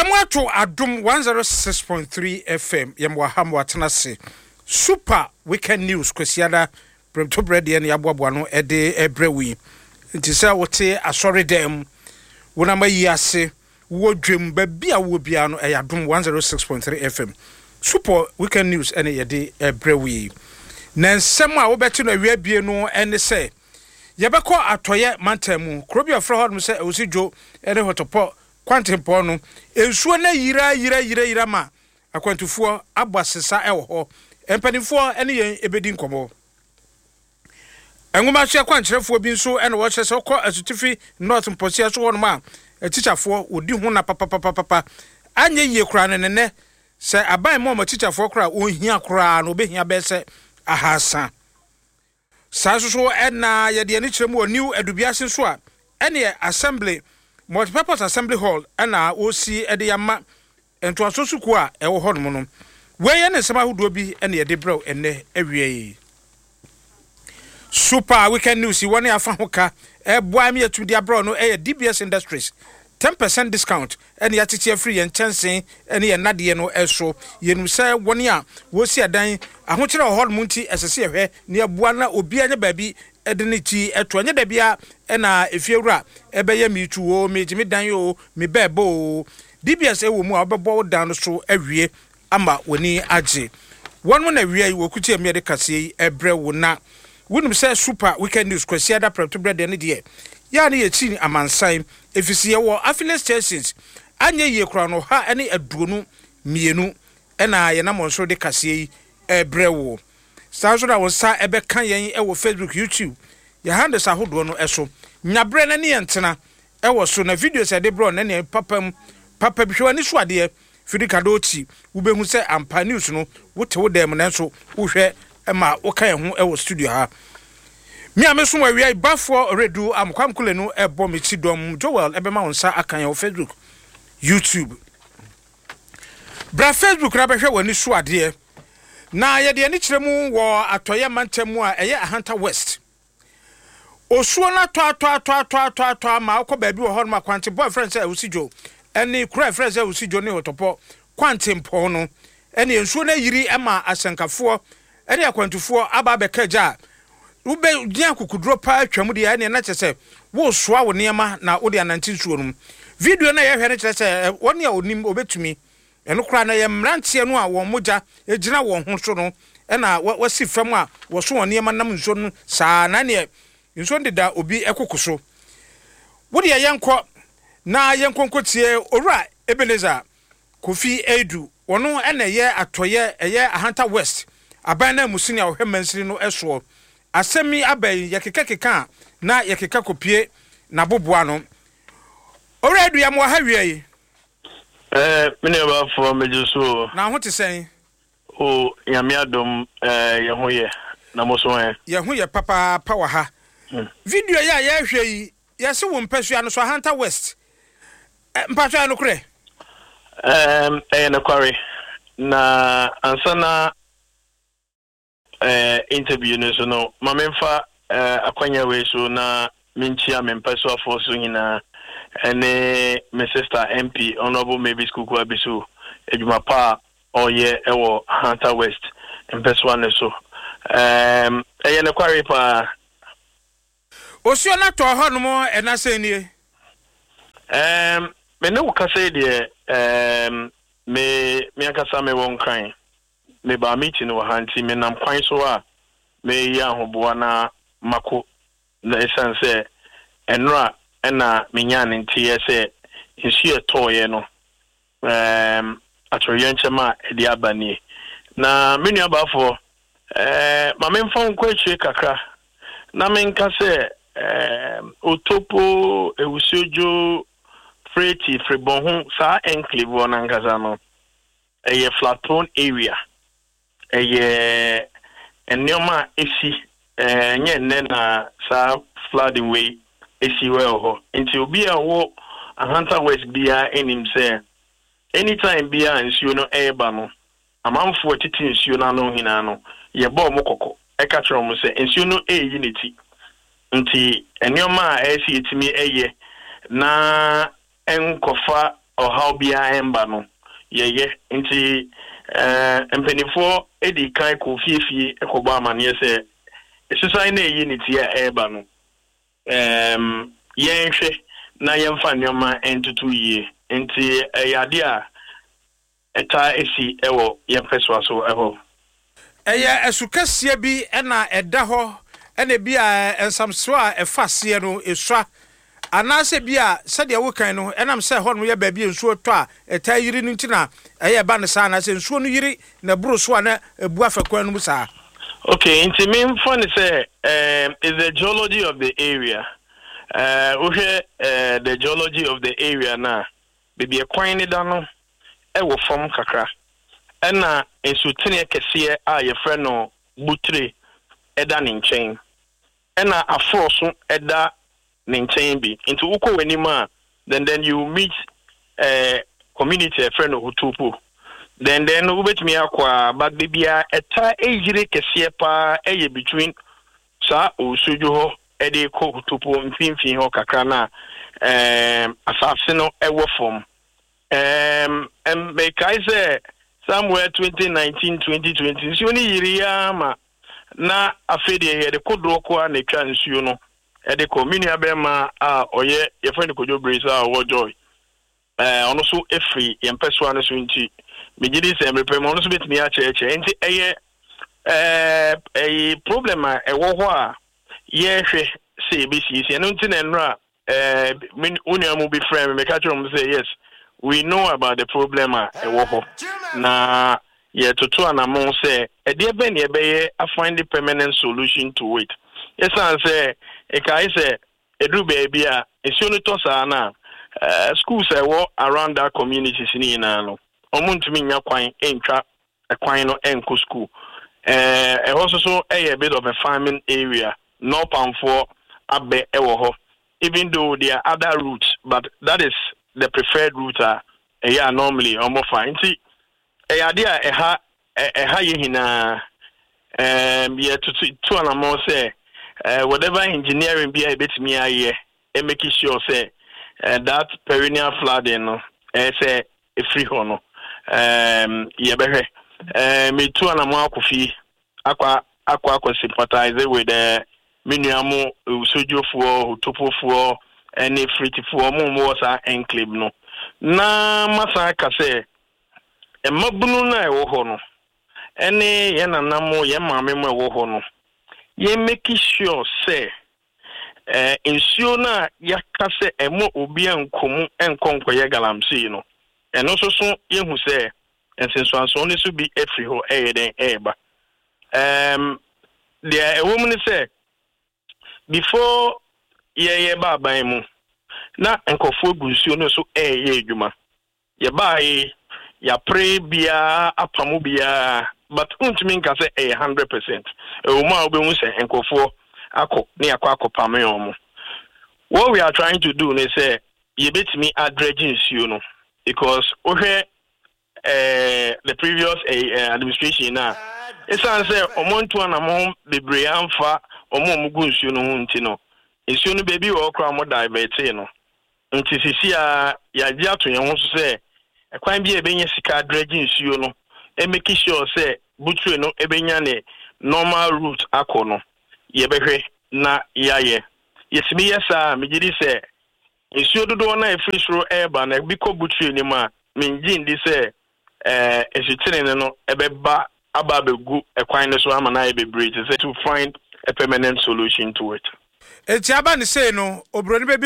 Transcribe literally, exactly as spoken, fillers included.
Yamwato Adum one oh six point three F M Yamwaham Watanase Super Weekend News Kwesiada Premto Bredi and Yabwabwano Ede Ebrewi Ntisa wote asori dem wonama yase wo dwem babia wo bia no Adum one oh six point three F M Super Weekend News ene yede Ebrewi na nsem a wo beto na wiabie no ene se yebekọ atoye mantemu krobia fra hodum se osidwo ene hotopo kwantempo no ensuo na yira yira yira yira ma akwantufuo abasesa ewo ho empanifo ene yen ebedi nkomo enwuma hye kwankyerefo bi nso ene wo hyese kọ asutifi north mposia so hono ma teacherfo odi hu na papa papa papa anye yie kura ne ne se aban mo ma teacherfo kura ohia kura no behia bese ahasa saso ena ye de ani kyeremu new edubiase so a ene assembly multipurpose assembly hall ena osi ede yama ento asosuku a ewo ho no no we ye ne sema hodo bi ene ye de brew ene awie Super Weekend News woni afa hoka e boa me atudi abro no e D B S Industries ten percent discount ene yatete free yen chansen ene ye nade no eso yenu se woni a wo si adan ahokere ho ho munti esese ehwe ne aboa na obi anya baabi edene ti eto anya da bia ena efiewura ebeye mitu o mejimi dan yo me bebo D B S e wo mu a obebo dan so awie ama woni age wonu na wie wo kuti emi de kase ebre wo na wonum se Super Weekend News kwasiada prepto bread ne de ya ne ye chi amansan efisi ye wo affiliate stations anye ye kura no ha ene aduonu mienu ena ye na monso de kase ebre wo sanso da wonsa ebe kan yen e wo Facebook YouTube ya handles ahodo no eso nyabre na ne yentena e wo so na videos e de bro na ne papam papa bihwani so ade fidika doti ubehu se ampa news no wote wo dem na so wohwe ema wo kan ho e wo studio ha mi ameso wa wi bafo redu amkwamkule no e bom ti dom Joel ebe ma wonsa akan ya wo Facebook YouTube bra Facebook ra behwe wani so ade na ye de ni kyeremu wo atoye mantemu a eye Ahanta West osuo na to to to to to to ma akọ baabi wo hono makwante boyfriend say usijo eni kura friend say usijo ne otopo kwantempo no eni ensuo na yiri ema asankafo eni akwantufo aba bekaja ube dia kukudro pa atwam de eni na kyese wo soa wo niema na wo de ananti nsuo no video na ye hwe ne kyese woni a onim obetumi eno kura na ye mrantie no a wo moja ejina wo ho so no ena wasi fam a wo so woni niema nam nsuo no saa na ne nsuo ndeda obi ekokoso wo de yenko na yenkonkotie owura Ebeneza Kofi Edu wono ena ye atoye eye Ahanta West aban na musini a wo hwemansiri no eso asemi abai yakeka keka na yakeka kopie na boboa no owura Edu ya mo ha wie eh mene ba fo mejuso na ho te sen o yame adom eh ye ho ye na mo so eh ye ho ye papa power ha hmm. Video ya ya hwe yi ya se wo mpasua no so Ahanta West mpasua no kure em eh na kware na ansana eh interview no so no mamemfa eh akwanya we so na minchia mempasua for so nyina ene my sister M P honorable maybe school ko abisu eduma pa oye ewo Ahanta West mpasua ne so em eh na kware pa osio na to ho no mo ena senie em me no ka say de em me me akasa me won kan me ba meeting wo hanti me nam kwan so a me ya hoboa na mako na essence enra ena me nya ne ntie se nsu etoye no em atoye nchema e di abani na me nua bafo eh ma me mfa nkwa chie kakra na me nka se em otopo ewusojo freti fribon sa enclave wona ngaza no eye flatone area eye enioma esi eh nye nne na sa flooding way esi well ho nti obi a wo Ahanta West bia enim se anytime bia nsuo no eba no amanfo titi nsuo na no hina no ye bo mo kokko e ka kiro mo se nsuo no eyi neti nti enioma a esi etimi eye na enkofa ɔhaw bia emba no yeye nti eh empenifo edi kan ko fiefie ekobo amane se esusan na eyi ne tia eba no em yenhwe na yemfa nyoma entutu yie nti eyade a eta esi ewo yempeswa so eho eye esukasie bi ena eda ho ena bi a ensamso a efasie no esua anase bi a sede wo kan no enam se ho no ye ba bi ensuo to a eta yiri no ntina eye ba ne sa na se ensuo no yiri na buru so na ebu afakwan no musa. Okay, into me fun say um is the geology of the area. Uh we uh the geology of the area na baby ekwan ni da no e wo fom kakra. Ena ensutene kese a ye frɛ no butre eda ne nkyɛn. Ena afroso eda ne nkyɛn bi. Into uko wenima then then you meet uh community a friend of Hutupu. Then then ubetimi akwa but bibia eta ejire kese pa eye between sa osuju ho ede ko Hutupu mfimfin ho kakra na em asase no ewo form em em be kai say somewhere twenty nineteen twenty twenty nsuo ni yiri ya ma na afede ye de kodro ko a na twa nsuo no e de community abema a oye ye friend Kojo Brisa a wo joy eh ono so efri ye mpeso ane so nti mejidi se mrepe mo ono so betimi a cheche nti eye eh eh problem a e wo ho a ye hwe se bi sisi eno nti na nra eh unuamu be friend me catch them say yes we know about the problem a e wo ho na ye toto anamon say e de be ne be ye a find the permanent solution to it. Yes and say e kai say edu baby a ensuo no to sa na uh, schools e wo around that communities ni na no omuntumi nya kwan entwa ekwan no enko school eh e also so a bit of a farming area no pan for abe e wo ho even though there are other routes but that is the preferred route uh, yeah normally almost fine see e idea e ha e ha ye hina um yeah to to an amount say uh, whatever engineering be a bit me aye e make sure say uh, that perennial flooding no e say e free ho no um ye behwe eh me to an amount kofi akwa akwa akwa sympathize with the minuamu usojofo utopofo any free-to-for mo sa enclave no na masa ka say e mabunu na e wo ho no ene ye nanamo ye maame mo e wo ho no ye make sure say eh insuo na ya ka say e mo obi ankomu enkonkɔ ye galamsey no eno so so ye hu say ensenso anso ne so bi efri ho e ye den e ba um there a woman say before ye ye ba ban mu na enkofo gunsuo no so e ye adwuma ye ba yi ya pray bia apamu bia but untimi nka say e one hundred percent e wo ma obehu say enkofo akọ ne akọ akopame omo. What we are trying to do is say ye betimi address nsuo no because ohwe eh the previous uh, administration na it's say omonto anamo bebre amfa omo mugu nsuo no hunti no nsuo no baby wo kra mo divert no nti sisi a ya gi ato ye ho so say ekwan bi ebenye sika dredging nsuo no e make sure say butwe no ebenya ne normal route akọ no ye behwe na yaye yesimi yesa mejidi say nsuo dodo na efiri soro eba na biko butwe ni ma menji ndi say eh esitene no ebeba aba begu ekwan no so ama na ebebre to find a permanent solution to it. Eti aba ne say no obroni